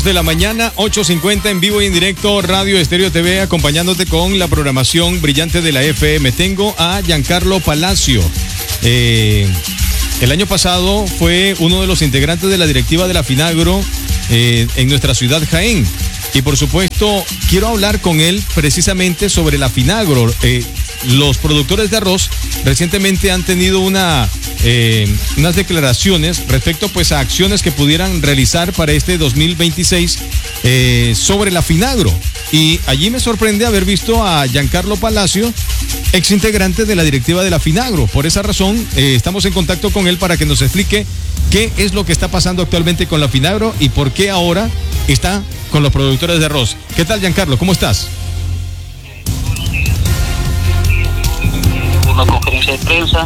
De la mañana, 8:50 en vivo y en directo, Radio Estéreo TV, acompañándote con la programación brillante de la FM. Tengo a Giancarlo Palacio. El año pasado fue uno de los integrantes de la directiva de la Finagro en nuestra ciudad Jaén. Y por supuesto, quiero hablar con él precisamente sobre la Finagro. Los productores de arroz recientemente han tenido unas declaraciones respecto pues a acciones que pudieran realizar para este 2026 sobre la Finagro. Y allí me sorprende haber visto a Giancarlo Palacio, ex integrante de la directiva de la Finagro. Por esa razón, estamos en contacto con él para que nos explique qué es lo que está pasando actualmente con la Finagro y por qué ahora está con los productores de arroz. ¿Qué tal, Giancarlo? ¿Cómo estás? Una conferencia de prensa.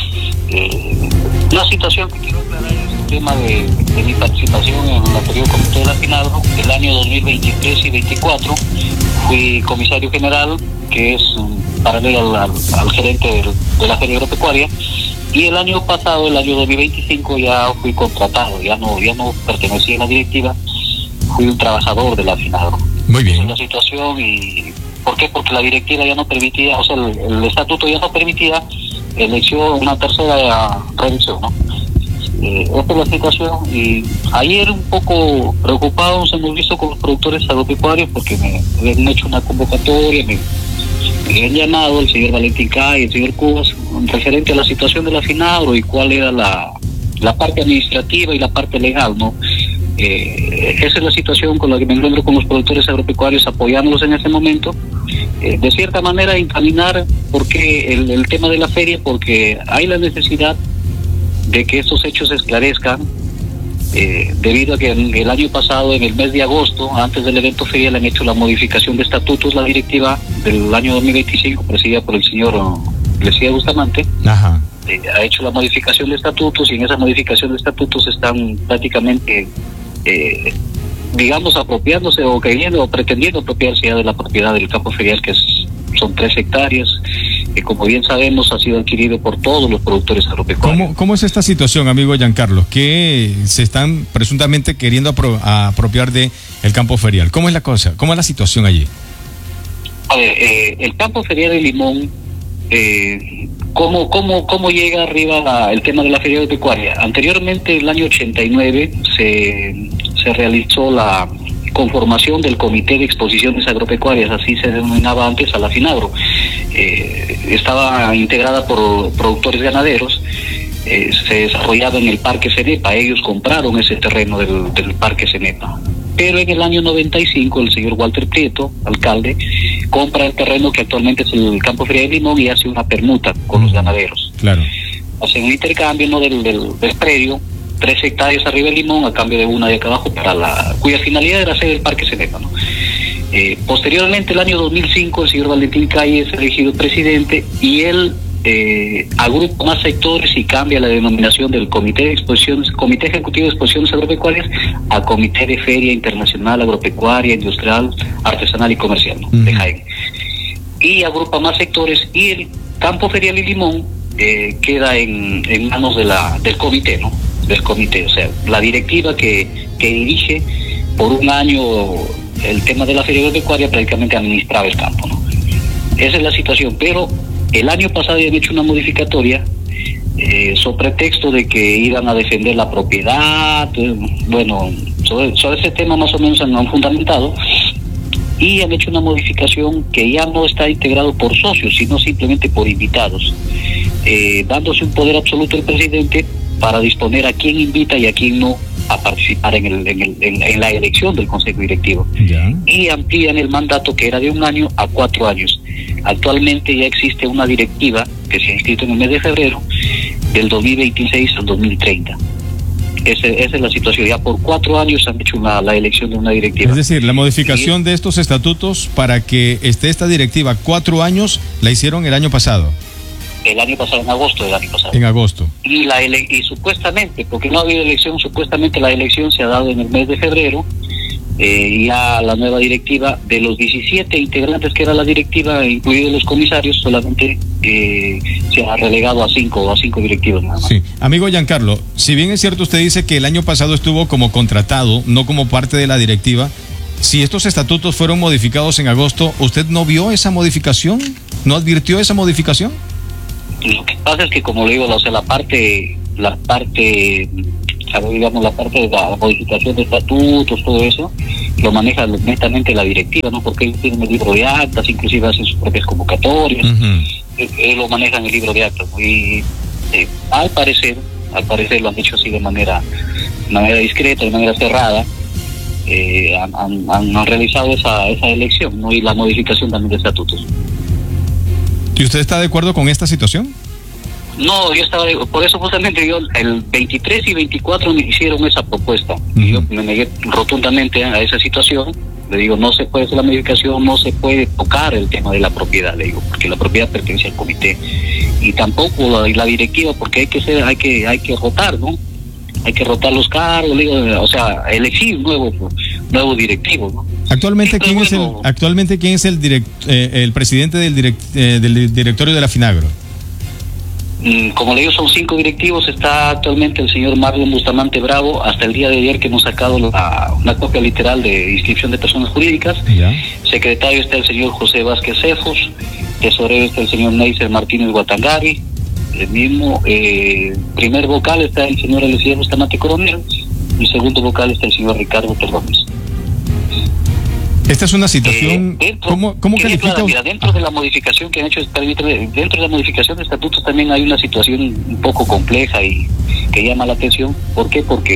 Una situación que quiero aclarar es el tema de mi participación en el anterior comité de la Finagro. El año 2023 y 2024 fui comisario general, que es paralelo al gerente de la Feria Agropecuaria. Y el año pasado, el año 2025, ya fui contratado, ya no pertenecía a la directiva, fui un trabajador de la Finagro. Muy bien. Esa es la situación. ¿Y por qué? Porque la directiva ya no permitía, o sea, el estatuto ya no permitía elección, una tercera reelección, ¿no? Esta es la situación. Y ayer un poco preocupados hemos visto con los productores agropecuarios porque me habían hecho una convocatoria, me habían llamado el señor Valentín Cay y el señor Cubas referente a la situación de la Finagro y cuál era la parte administrativa y la parte legal, ¿no? Esa es la situación con la que me encuentro con los productores agropecuarios, apoyándolos en este momento. De cierta manera encaminar porque el tema de la feria, porque hay la necesidad de que estos hechos se esclarezcan, debido a que el año pasado, en el mes de agosto, antes del evento ferial, han hecho la modificación de estatutos, la directiva del año 2025, presidida por el señor Lesía Bustamante. Ajá. Ha hecho la modificación de estatutos y en esa modificación de estatutos están prácticamente digamos apropiándose o queriendo o pretendiendo apropiarse ya de la propiedad del campo ferial, que son 3 hectáreas, que como bien sabemos ha sido adquirido por todos los productores agropecuarios. ¿Cómo es esta situación, amigo Giancarlo? Que se están presuntamente queriendo apropiar de el campo ferial. ¿Cómo es la cosa? ¿Cómo es la situación allí? A ver, el campo ferial de Limón, ¿cómo llega arriba el tema de la feria agropecuaria? Anteriormente, el año 89, se realizó la conformación del Comité de Exposiciones Agropecuarias, así se denominaba antes a la Finagro. Estaba integrada por productores ganaderos, se desarrollaba en el Parque Cenepa, ellos compraron ese terreno del Parque Cenepa. Pero en el año 95 el señor Walter Prieto, alcalde, compra el terreno que actualmente es el campo ferial de Limón y hace una permuta con los ganaderos. Claro. Hacen un intercambio, ¿no?, del predio, 3 hectáreas arriba de Limón a cambio de una de acá abajo, cuya finalidad era hacer el Parque Cenepa, ¿no? Posteriormente, el año 2005, el señor Valentín Cay es elegido presidente y él agrupa más sectores y cambia la denominación del Comité Ejecutivo de Exposiciones Agropecuarias a Comité de Feria Internacional Agropecuaria, Industrial, Artesanal y Comercial, ¿no?, de Jaén. Y agrupa más sectores y el campo ferial y Limón queda en manos del comité, ¿no? Del comité, o sea, la directiva que dirige por un año el tema de la feria agropecuaria prácticamente administraba el campo, ¿no? Esa es la situación, pero el año pasado habían hecho una modificatoria sobre pretexto de que iban a defender la propiedad, bueno, sobre ese tema más o menos han fundamentado y han hecho una modificación que ya no está integrado por socios, sino simplemente por invitados, dándose un poder absoluto al presidente para disponer a quién invita y a quién no a participar en la elección del Consejo Directivo. ¿Ya? Y amplían el mandato que era de 1 año a 4 años. Actualmente ya existe una directiva que se ha inscrito en el mes de febrero del 2026 al 2030. Esa es la situación. Ya por 4 años han hecho la elección de una directiva. Es decir, la modificación de estos estatutos para que esté esta directiva 4 años la hicieron el año pasado. El año pasado, en agosto del año pasado. En agosto. Y supuestamente, porque no ha habido elección, supuestamente la elección se ha dado en el mes de febrero Ya la nueva directiva, de los 17 integrantes que era la directiva, incluidos los comisarios, solamente se ha relegado a 5 directivos nada más. Sí, amigo Giancarlo, si bien es cierto, usted dice que el año pasado estuvo como contratado, no como parte de la directiva, si estos estatutos fueron modificados en agosto, ¿usted no vio esa modificación? ¿No advirtió esa modificación? Lo que pasa es que, como le digo, o sea, la parte digamos, la parte de la modificación de estatutos, todo eso, lo maneja netamente la directiva, ¿no? Porque ellos tienen el libro de actas, inclusive hacen sus propias convocatorias, ellos lo manejan el libro de actas, ¿no? Y al parecer lo han hecho así de manera discreta, de manera cerrada, han realizado esa elección, ¿no? Y la modificación también de estatutos. ¿Y usted está de acuerdo con esta situación? No, yo estaba, por eso justamente yo el 23 y 24 me hicieron esa propuesta, y yo me negué rotundamente a esa situación. Le digo, no se puede hacer la modificación, no se puede tocar el tema de la propiedad, le digo, porque la propiedad pertenece al comité, y tampoco la directiva, porque hay que rotar, ¿no? Hay que rotar los cargos, le digo, o sea, elegir nuevo directivo, ¿no? Actualmente, ¿quién es el presidente del directorio de la Finagro? Como le digo, son 5 directivos. Está actualmente el señor Marlon Bustamante Bravo, hasta el día de ayer que hemos sacado una copia literal de inscripción de personas jurídicas. Ya. Secretario está el señor José Vázquez Cefos, tesorero está el señor Neiser Martínez Guatangari, el mismo. Primer vocal está el señor Eliezer Bustamante Coronel, y segundo vocal está el señor Ricardo Terrones. Esta es una situación. ¿Cómo califica? Mira, dentro de la modificación que han hecho, dentro de la modificación de estatutos también hay una situación un poco compleja y que llama la atención. ¿Por qué? Porque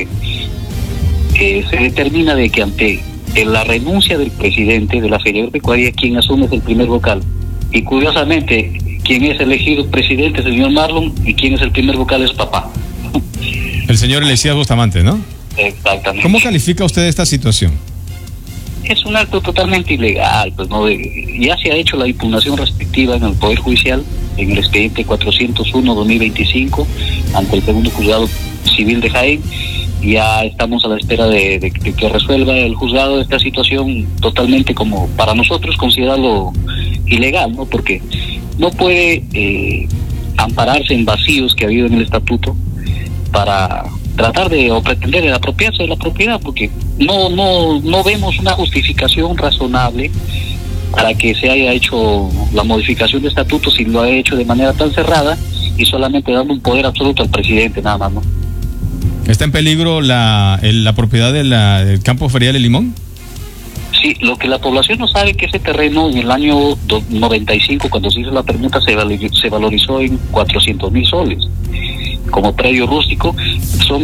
se determina de que ante la renuncia del presidente de la Feria Agropecuaria, quien asume es el primer vocal. Y curiosamente, quien es elegido presidente es el señor Marlon, y quien es el primer vocal es papá. El señor Eliezer Bustamante, ¿no? Exactamente. ¿Cómo califica usted esta situación? Es un acto totalmente ilegal, pues no, ya se ha hecho la impugnación respectiva en el Poder Judicial, en el expediente 401-2025, ante el segundo juzgado civil de Jaén. Ya estamos a la espera de que resuelva el juzgado esta situación, totalmente, como para nosotros considerarlo ilegal, ¿no? Porque no puede ampararse en vacíos que ha habido en el estatuto para tratar de o pretender de apropiarse de la propiedad, porque no vemos una justificación razonable para que se haya hecho la modificación de estatutos, si lo ha hecho de manera tan cerrada y solamente dando un poder absoluto al presidente nada más, ¿no? ¿Está en peligro la propiedad del campo ferial El Limón? Sí, lo que la población no sabe que ese terreno en el año 95, cuando se hizo la permuta, se valorizó en 400,000 soles. Como predio rústico, son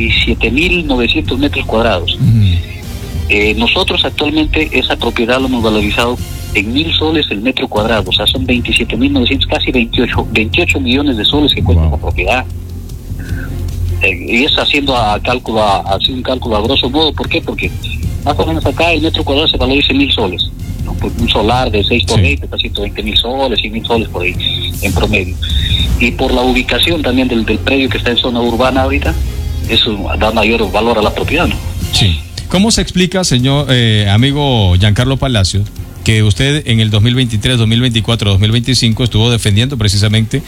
27.900 metros cuadrados. Nosotros actualmente esa propiedad lo hemos valorizado en 1,000 soles el metro cuadrado, o sea, son 27.900, casi 28 millones de soles que cuesta la propiedad. Y es haciendo un cálculo a grosso modo. ¿Por qué? Porque más o menos acá el metro cuadrado se valoriza en 1,000 soles, ¿no? Pues un solar de 6 por 20 está 120,000 soles, 100,000 soles por ahí en promedio. Y por la ubicación también del predio que está en zona urbana ahorita, eso da mayor valor a la propiedad, ¿no? Sí. ¿Cómo se explica, señor amigo Giancarlo Palacios, que usted en el 2023, 2024, 2025 estuvo defendiendo precisamente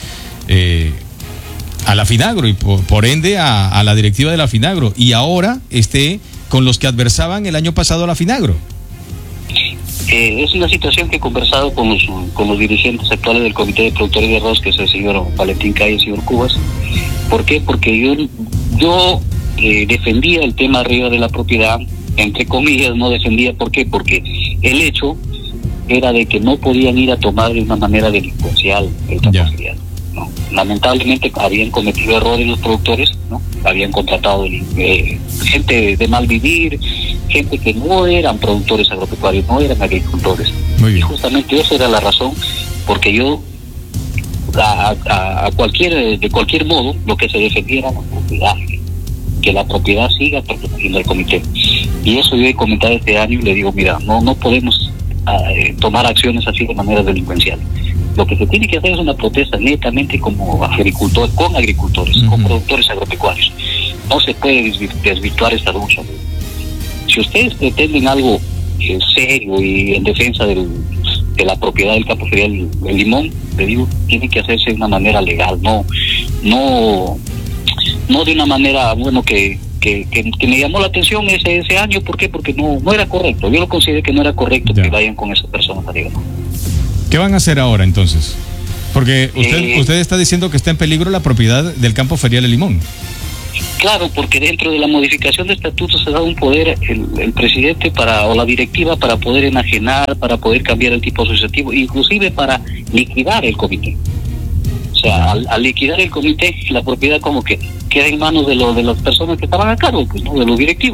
a la Finagro y por ende a la directiva de la Finagro, y ahora esté con los que adversaban el año pasado a la Finagro? Es una situación que he conversado con los dirigentes actuales del Comité de Productores de Arroz, que es el señor Valentín Calle y el señor Cubas. ¿Por qué? Porque yo defendía el tema arriba de la propiedad, entre comillas, no defendía. ¿Por qué? Porque el hecho era de que no podían ir a tomar de una manera delincuencial el campo ferial, ¿no? Lamentablemente habían cometido errores los productores, ¿no? Habían contratado gente de mal vivir, gente que no eran productores agropecuarios, no eran agricultores. Y justamente esa era la razón, porque yo de cualquier modo lo que se defendía era la propiedad, que la propiedad siga perteneciendo al comité. Y eso yo he comentado este año y le digo, mira, no podemos tomar acciones así de manera delincuencial. Lo que se tiene que hacer es una protesta netamente como agricultor, con agricultores, con productores agropecuarios. No se puede desvirtuar esta lucha. Si ustedes pretenden algo serio y en defensa de la propiedad del campo ferial del Limón, le digo, tiene que hacerse de una manera legal, no de una manera, bueno, que me llamó la atención ese año. ¿Por qué? Porque no era correcto. Yo lo consideré que no era correcto que vayan con esas personas arriba. ¿Qué van a hacer ahora entonces? Porque usted está diciendo que está en peligro la propiedad del campo ferial El Limón. Claro, porque dentro de la modificación de estatutos se da un poder el presidente o la directiva para poder enajenar, para poder cambiar el tipo asociativo, inclusive para liquidar el comité. O sea, al liquidar el comité, la propiedad como que queda en manos de las personas que estaban a cargo, pues, ¿no? De los directivos.